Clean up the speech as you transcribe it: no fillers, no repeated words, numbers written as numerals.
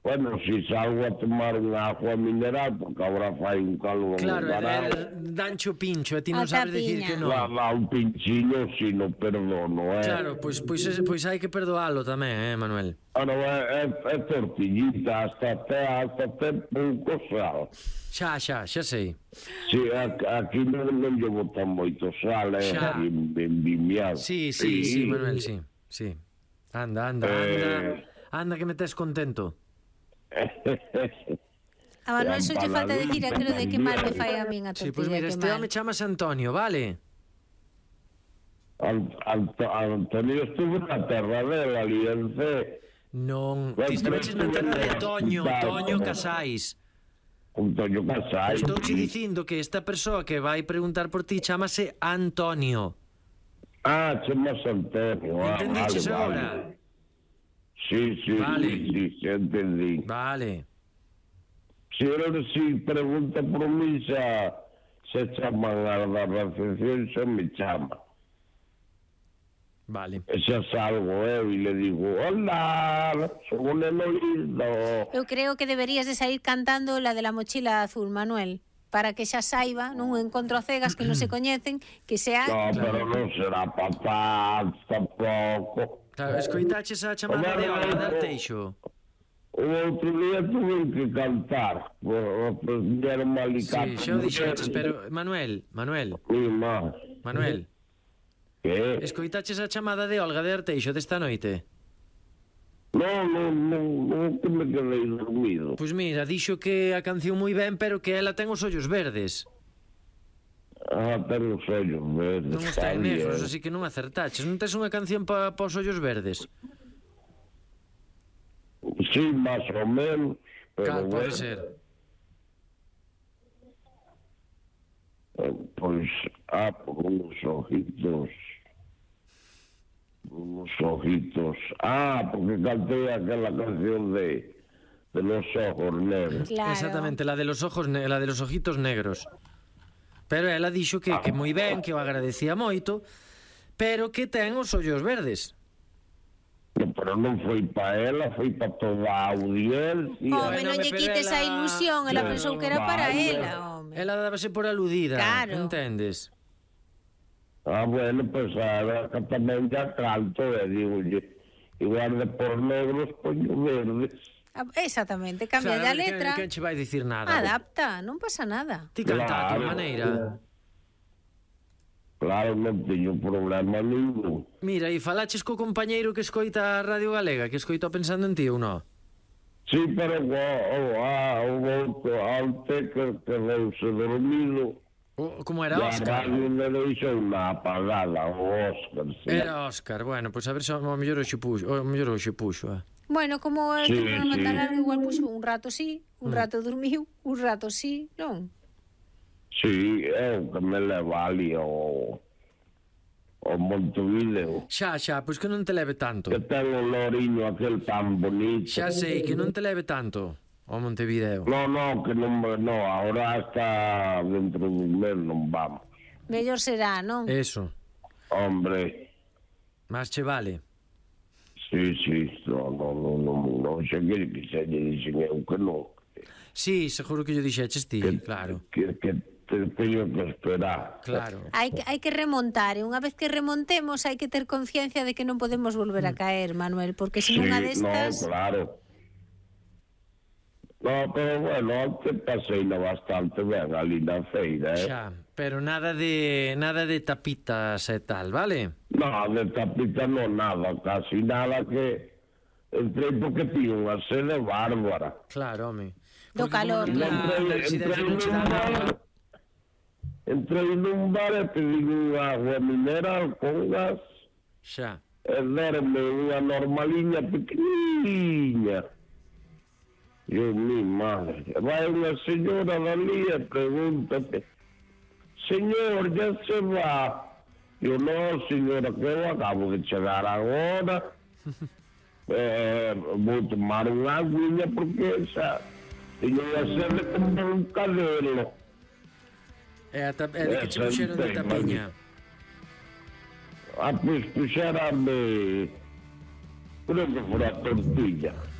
Bueno, si salgo a tomar un agua mineral, porque ahora fai un calor Claro, barato, dancho pincho, e ti non A sabes dicir que tapiña. non. dá un pinchiño, si no perdono, Claro, pois hai que perdoalo tamén, Manuel. Ahora é tortillita, hasta te pouco sal. Xa sei. Si, aquí non lle botan moito sal, Xa. ben vimiado. Sí, Manuel, sí. Anda que me tes contento. A Manuel só lle falta decir aquilo de que mal me fai a min a Sí, tortilla. pois mira, que este mal. home chamas Antonio, vale? Antonio estuvo na terra dela, ali en C. Non, ti estiveches na terra de Toño Casais. Con Toño Casais. Estouche dicindo que esta persoa que vai preguntar por ti chamase Antonio. Chamas Antonio. Entendiches Vale. agora? Sí, Vale. sí, entendí. Vale. Si pregunta por mí, se chaman a la recepción, se me chama. Vale. E xa salgo eu e le digo, hola, son un neno lindo. Eu creo que deberías de sair cantando la de la mochila azul, Manuel, para que xa saiba, nun encontro a cegas que non se coñecen, que sea... No, pero non será patás tampouco. Claro, escoitaches a chamada de Olga de Arteixo. O outro día tuve que cantar, por aprender mal e Sí, xa o dixeches, pero Manuel, Que? escoitaches a chamada de Olga de Arteixo desta noite? Non, que me quedei dormido. Pois mira, dixo que a canción moi ben, pero que ela ten os ollos verdes. Ten os ollos verdes. Non está en negros, así que non acertaches. Non tes unha canción para os ollos verdes? Sí, más ou menos. Cal pode ser? Pois, por unos ojitos. Porque canté aquela canción de los ojos negros. Claro. Exactamente, la de los ojitos negros. Pero ela dixo que moi ben, que o agradecía moito, pero que ten os ollos verdes. Pero non foi para ela, foi para toda a audiencia. Home, non lle pero quites a ilusión, ela pensou que era para ela, home. Ela dábase por aludida, Claro. entendes? Bueno, pues ahora que tamén ya canto, digo, igual de por negros, poño verdes. Exactamente, cambia a letra. Quen che vai dicir nada? Adapta, non pasa nada. Ti canta a tua Claro. maneira. Claro, non teño problema ningún. Mira, e falaches co compañeiro que escoita a Radio Galega, que escoita Pensando en Ti ou non? Sí, pero o outro antes que quedeuse dormido. Como era Óscar? A radio me deixou unha apagada, o Óscar, sí. Era Óscar, bueno, pois a ver se o mellor hoxe puxo, Bueno, como é Sí, que programa sí. tan largo, igual puxo un rato sí, un rato dormiu, un rato sí, non? Sí, é o que me leva ali o Montevideo. Xa, pois que non te leve tanto. Que ten o loriño aquel tan bonito. Xa sei, que non te leve tanto ao Montevideo. No, que non, ahora hasta dentro dun mes non vamos. Mellor será, non? Eso, Hombre, máis che vale. sí, non sei que se lle dixen eu que non. Sí, seguro que yo dixeches ti, claro. Que teño que esperar. Claro. Hai que remontar, e unha vez que remontemos hai que ter conciencia de que non podemos volver a caer, Manuel, porque se non a destas... No, claro. No, pero bueno, antes paseina bastante ben ali na feira, Xa, pero nada de tapitas e tal, vale? No, de tapita non nada, casi nada, que entrei porque tiño unha sede bárbara. Claro, home. Do calor, Na residencia non che dan agua. Entrei nun bar e pedí unha agua mineral con gas Xa. e derme unha normaliña pequeniña. Eu, mi madre, vai unha señora dali e pregúntate, señor, ya se va? Eu, no, señora, que eu acabo de chegar agora, vou tomar unha aguinha porque xa teño a sede como un cadelo. É de que che puxeron de tapiña. Pois puxérame, creo que fora tortilla.